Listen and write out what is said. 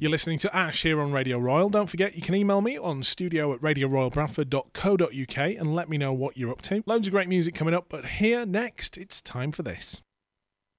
You're listening to Ash here on Radio Royal. Don't forget, you can email me on studio@radioroyalbradford.co.uk and let me know what you're up to. Loads of great music coming up, but here next, it's time for this.